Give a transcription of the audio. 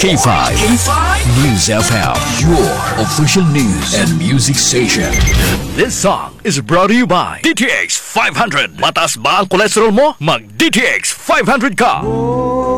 K5 News FM, your official news and music station. This song is brought to you by DTX 500. Mataas ba ang cholesterol mo? Mag DTX 500 ka!